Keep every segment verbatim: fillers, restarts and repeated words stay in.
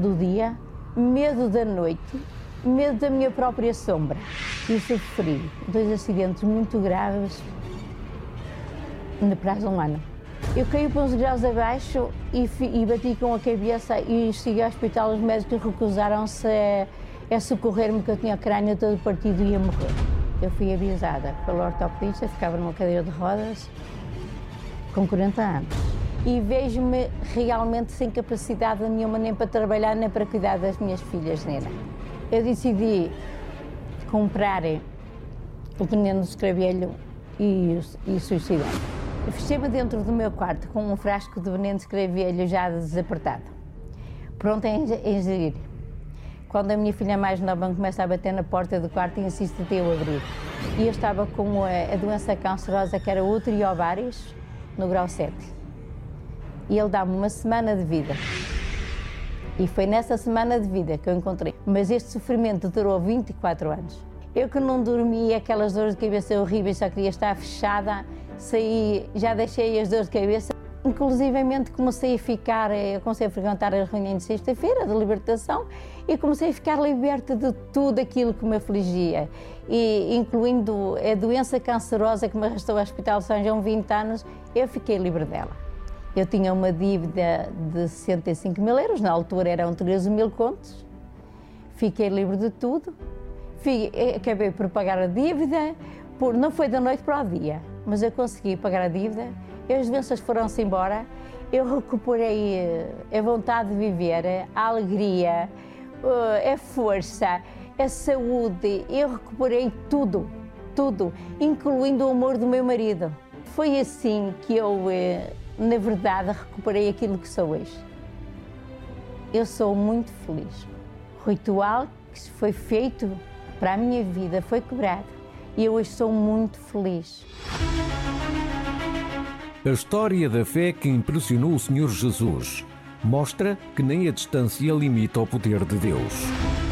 do dia, medo da noite, medo da minha própria sombra. E sofri dois acidentes muito graves no prazo de um ano. Eu caí para uns graus abaixo e, e bati com a cabeça e cheguei ao hospital. Os médicos recusaram-se a, a socorrer-me, que eu tinha o crânio todo partido e ia morrer. Eu fui avisada pelo ortopedista, ficava numa cadeira de rodas, com quarenta anos. E vejo-me realmente sem capacidade nenhuma nem para trabalhar, nem para cuidar das minhas filhas, Nena. Eu decidi comprar o veneno do escravelho e, e suicidar. Eu fechei-me dentro do meu quarto com um frasco de veneno de escravelho já desapertado, pronto a ingerir. Quando a minha filha mais nova me começa a bater na porta do quarto e insiste até eu abrir. E eu estava com a, a doença cancerosa que era útero e ovários, no grau sete. E ele dá-me uma semana de vida. E foi nessa semana de vida que eu encontrei. Mas este sofrimento durou vinte e quatro anos. Eu que não dormia, aquelas dores de cabeça horríveis, só queria estar fechada, saí, já deixei as dores de cabeça. Inclusivamente comecei a ficar, eu comecei a frequentar as reuniões de sexta-feira de libertação e comecei a ficar liberta de tudo aquilo que me afligia, e, incluindo a doença cancerosa que me arrastou ao Hospital de São João vinte anos, eu fiquei livre dela. Eu tinha uma dívida de sessenta e cinco mil euros, na altura eram treze mil contos, fiquei livre de tudo, fiquei, acabei por pagar a dívida, por, não foi da noite para o dia, mas eu consegui pagar a dívida. As doenças foram-se embora, eu recuperei a vontade de viver, a alegria, a força, a saúde, eu recuperei tudo, tudo, incluindo o amor do meu marido. Foi assim que eu, na verdade, recuperei aquilo que sou hoje. Eu sou muito feliz. O ritual que foi feito para a minha vida foi quebrado e eu hoje sou muito feliz. A história da fé que impressionou o Senhor Jesus mostra que nem a distância limita o poder de Deus.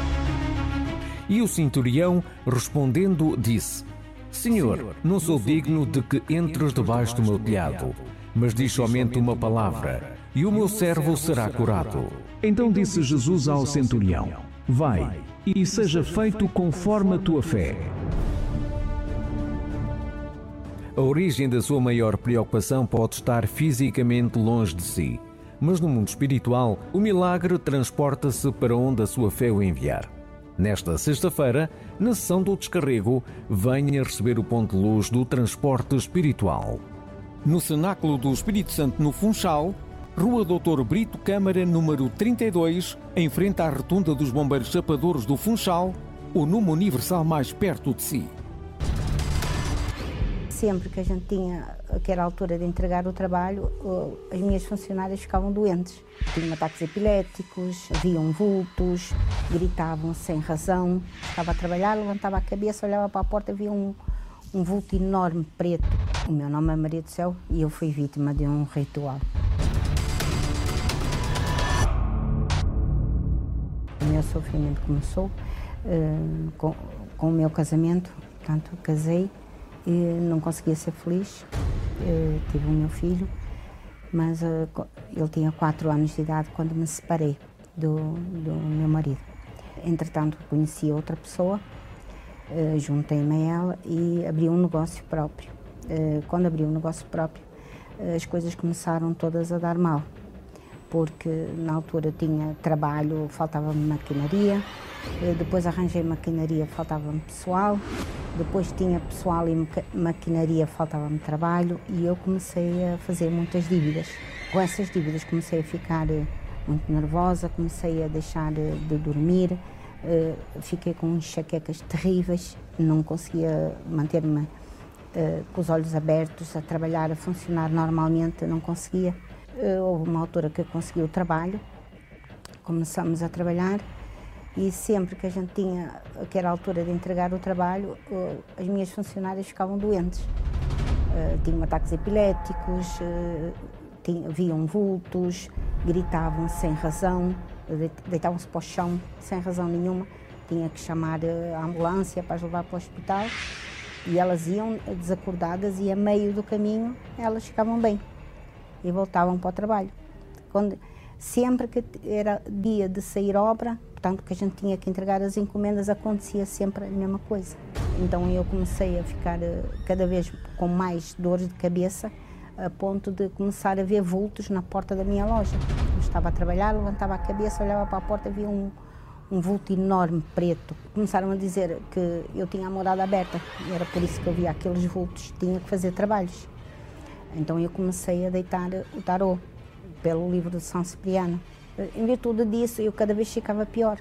E o centurião, respondendo, disse: Senhor, não sou digno de que entres debaixo do meu telhado, mas diz somente uma palavra, e o meu servo será curado. Então disse Jesus ao centurião: Vai, e seja feito conforme a tua fé. A origem da sua maior preocupação pode estar fisicamente longe de si, mas no mundo espiritual, o milagre transporta-se para onde a sua fé o enviar. Nesta sexta-feira, na sessão do descarrego, venha receber o ponto de luz do transporte espiritual. No Cenáculo do Espírito Santo, no Funchal, Rua doutor Brito Câmara, número trinta e dois, em frente à rotunda dos Bombeiros Chapadores do Funchal, o número universal mais perto de si. Sempre que a gente tinha, que era a altura de entregar o trabalho, as minhas funcionárias ficavam doentes. Tinham ataques epiléticos, haviam vultos, gritavam sem razão. Estava a trabalhar, levantava a cabeça, olhava para a porta, havia um, um vulto enorme, preto. O meu nome é Maria do Céu e eu fui vítima de um ritual. O meu sofrimento começou uh, com, com o meu casamento, portanto, casei. E não conseguia ser feliz, eu tive o meu filho, mas uh, ele tinha quatro anos de idade quando me separei do, do meu marido. Entretanto, conheci outra pessoa, uh, juntei-me a ela e abri um negócio próprio. Uh, quando abri um negócio próprio, uh, as coisas começaram todas a dar mal, porque na altura tinha trabalho, faltava-me maquinaria, uh, depois arranjei maquinaria, faltava-me pessoal, depois tinha pessoal e maquinaria, faltava-me trabalho e eu comecei a fazer muitas dívidas. Com essas dívidas comecei a ficar muito nervosa, comecei a deixar de dormir, fiquei com enxaquecas terríveis, não conseguia manter-me com os olhos abertos, a trabalhar, a funcionar normalmente, não conseguia. Houve uma altura que eu consegui o trabalho, começamos a trabalhar. E sempre que a gente tinha, que era a altura de entregar o trabalho, as minhas funcionárias ficavam doentes. Tinham ataques epiléticos, viam vultos, gritavam sem razão, deitavam-se para o chão sem razão nenhuma. Tinha que chamar a ambulância para as levar para o hospital e elas iam desacordadas e a meio do caminho elas ficavam bem e voltavam para o trabalho. Quando Sempre que era dia de sair obra, portanto que a gente tinha que entregar as encomendas, acontecia sempre a mesma coisa. Então eu comecei a ficar cada vez com mais dores de cabeça, a ponto de começar a ver vultos na porta da minha loja. Eu estava a trabalhar, levantava a cabeça, olhava para a porta, via um, um vulto enorme, preto. Começaram a dizer que eu tinha a morada aberta, era por isso que eu via aqueles vultos, tinha que fazer trabalhos. Então eu comecei a deitar o tarô pelo livro de São Cipriano. Em virtude disso, eu cada vez ficava pior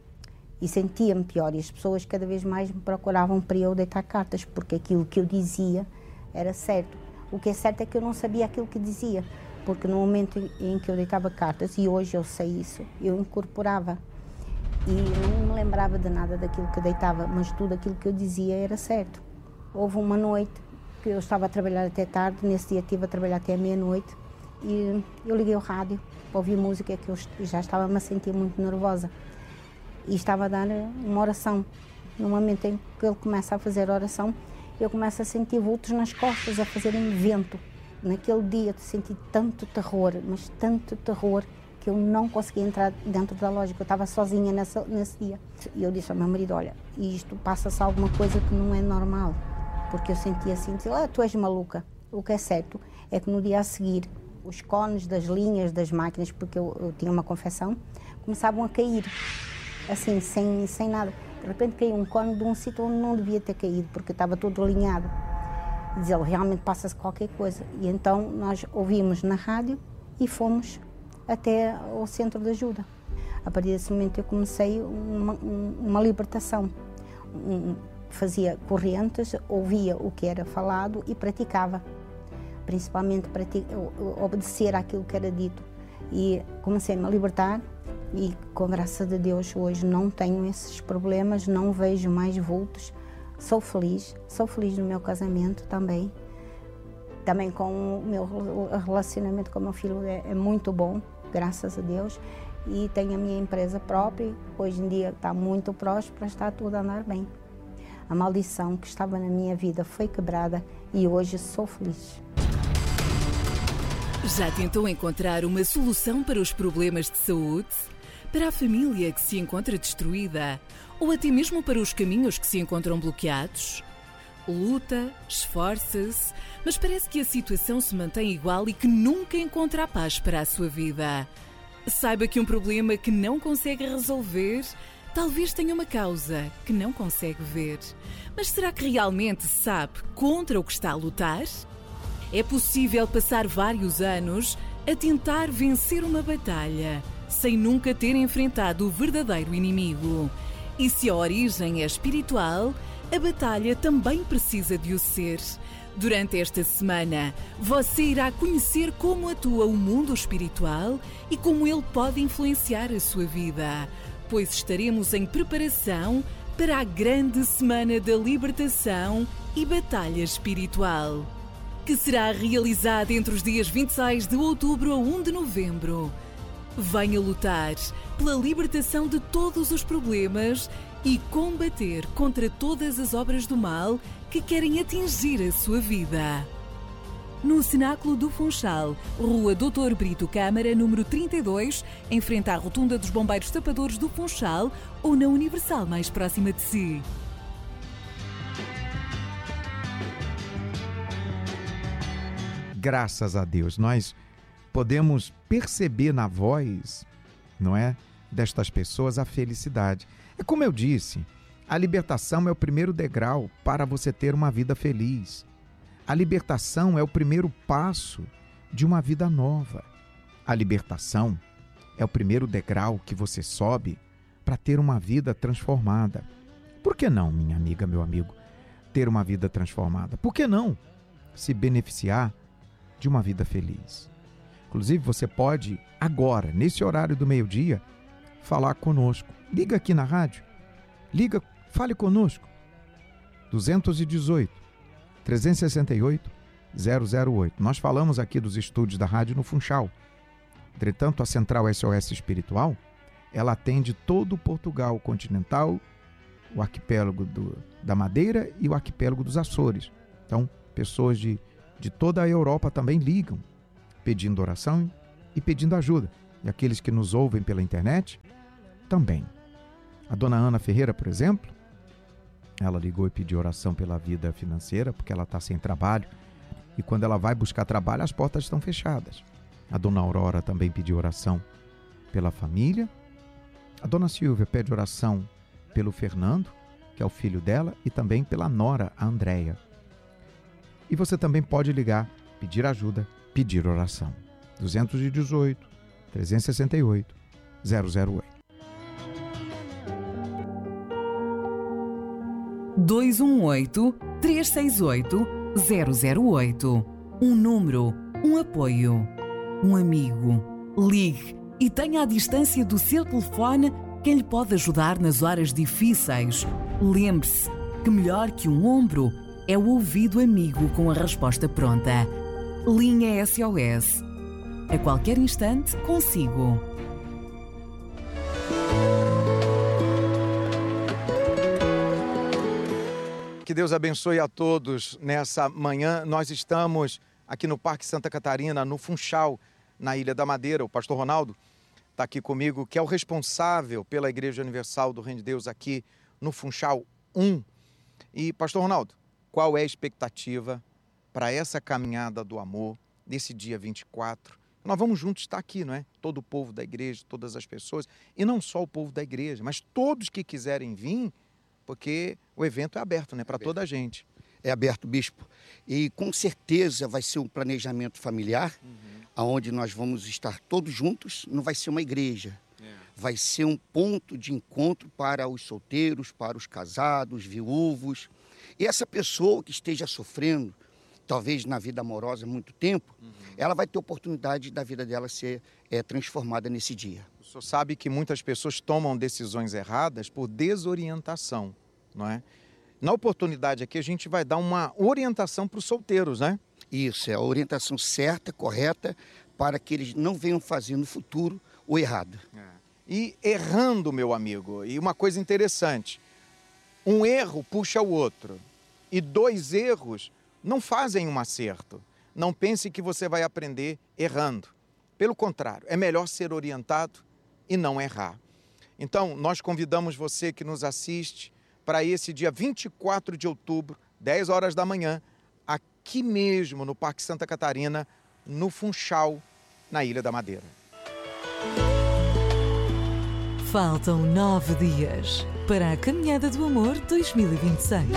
e sentia-me pior, e as pessoas cada vez mais me procuravam para eu deitar cartas, porque aquilo que eu dizia era certo. O que é certo é que eu não sabia aquilo que dizia, porque no momento em que eu deitava cartas, e hoje eu sei isso, eu incorporava e não me lembrava de nada daquilo que deitava, mas tudo aquilo que eu dizia era certo. Houve uma noite que eu estava a trabalhar até tarde, nesse dia estive a trabalhar até meia-noite, e eu liguei o rádio para ouvir música, que eu já estava-me a sentir muito nervosa, e estava a dar uma oração. No momento em que ele começa a fazer a oração, eu começo a sentir vultos nas costas, a fazer um vento. Naquele dia eu senti tanto terror, mas tanto terror, que eu não conseguia entrar dentro da loja, que eu estava sozinha nessa, nesse dia. E eu disse ao meu marido, olha, isto passa-se alguma coisa que não é normal, porque eu sentia assim, disse, ah, tu és maluca. O que é certo é que no dia a seguir, os cones das linhas das máquinas, porque eu, eu tinha uma confecção, começavam a cair, assim, sem, sem nada. De repente caiu um cone de um sítio onde não devia ter caído, porque estava todo alinhado. E diz ele, realmente passa-se qualquer coisa. E então nós ouvimos na rádio e fomos até ao centro de ajuda. A partir desse momento eu comecei uma, uma libertação. Um, fazia correntes, ouvia o que era falado e praticava. Principalmente pratica, obedecer àquilo que era dito. E comecei-me a libertar. E com graça de Deus hoje não tenho esses problemas, não vejo mais vultos, sou feliz, sou feliz no meu casamento também. Também com o meu relacionamento com o meu filho é, é muito bom, graças a Deus. E tenho a minha empresa própria, hoje em dia está muito próspera, está tudo a andar bem. A maldição que estava na minha vida foi quebrada e hoje sou feliz. Já tentou encontrar uma solução para os problemas de saúde? Para a família que se encontra destruída? Ou até mesmo para os caminhos que se encontram bloqueados? Luta, esforça-se, mas parece que a situação se mantém igual e que nunca encontra a paz para a sua vida. Saiba que um problema que não consegue resolver talvez tenha uma causa que não consegue ver. Mas será que realmente sabe contra o que está a lutar? É possível passar vários anos a tentar vencer uma batalha sem nunca ter enfrentado o verdadeiro inimigo. E se a origem é espiritual, a batalha também precisa de o ser. Durante esta semana, você irá conhecer como atua o mundo espiritual e como ele pode influenciar a sua vida, pois estaremos em preparação para a grande semana da libertação e batalha espiritual, que será realizada entre os dias vinte e seis de outubro a primeiro de novembro. Venha lutar pela libertação de todos os problemas e combater contra todas as obras do mal que querem atingir a sua vida. No Cenáculo do Funchal, Rua doutor Brito Câmara, número trinta e dois, em frente à Rotunda dos Bombeiros Tapadores do Funchal, ou na Universal mais próxima de si. Graças a Deus, nós podemos perceber na voz, não é, destas pessoas a felicidade. É como eu disse, a libertação é o primeiro degrau para você ter uma vida feliz. A libertação é o primeiro passo de uma vida nova. A libertação é o primeiro degrau que você sobe para ter uma vida transformada. Por que não, minha amiga, meu amigo, ter uma vida transformada? Por que não se beneficiar de uma vida feliz? Inclusive, você pode, agora, nesse horário do meio-dia, falar conosco. Liga aqui na rádio. Liga, fale conosco. dois um oito, três seis oito, zero zero oito. Nós falamos aqui dos estúdios da rádio no Funchal. Entretanto, a Central S O S Espiritual, ela atende todo o Portugal continental, o arquipélago do, da Madeira e o arquipélago dos Açores. Então, pessoas de, de toda a Europa também ligam, pedindo oração e pedindo ajuda. E aqueles que nos ouvem pela internet, também. A dona Ana Ferreira, por exemplo, ela ligou e pediu oração pela vida financeira, porque ela está sem trabalho. E quando ela vai buscar trabalho, as portas estão fechadas. A dona Aurora também pediu oração pela família. A dona Silvia pede oração pelo Fernando, que é o filho dela, e também pela nora, a Andréia. E você também pode ligar, pedir ajuda, pedir oração. dois um oito, três seis oito, zero zero oito. dois um oito, três seis oito, zero zero oito. Um número, um apoio, um amigo. Ligue e tenha à distância do seu telefone quem lhe pode ajudar nas horas difíceis. Lembre-se que melhor que um ombro é o ouvido amigo com a resposta pronta. Linha S O S. A qualquer instante, consigo. Que Deus abençoe a todos nessa manhã. Nós estamos aqui no Parque Santa Catarina, no Funchal, na Ilha da Madeira. O pastor Ronaldo está aqui comigo, que é o responsável pela Igreja Universal do Reino de Deus aqui no Funchal um. E, pastor Ronaldo, qual é a expectativa para essa caminhada do amor desse dia vinte e quatro? Nós vamos juntos estar aqui, não é? Todo o povo da igreja, todas as pessoas, e não só o povo da igreja, mas todos que quiserem vir, porque o evento é aberto, né, para toda a gente. É aberto, bispo. E com certeza vai ser um planejamento familiar, uhum. onde nós vamos estar todos juntos. Não vai ser uma igreja. É. Vai ser um ponto de encontro para os solteiros, para os casados, viúvos. E essa pessoa que esteja sofrendo, talvez na vida amorosa há muito tempo, uhum. ela vai ter oportunidade da vida dela ser é, transformada nesse dia. O senhor sabe que muitas pessoas tomam decisões erradas por desorientação, não é? Na oportunidade aqui a gente vai dar uma orientação para os solteiros, né? Isso, é a orientação certa, correta, para que eles não venham fazer no futuro o errado. É. E errando, meu amigo, e uma coisa interessante, um erro puxa o outro, e dois erros não fazem um acerto. Não pense que você vai aprender errando. Pelo contrário, é melhor ser orientado e não errar. Então, nós convidamos você que nos assiste para esse dia vinte e quatro de outubro, dez horas da manhã, aqui mesmo no Parque Santa Catarina, no Funchal, na Ilha da Madeira. Faltam nove dias para a Caminhada do Amor dois mil e vinte e seis.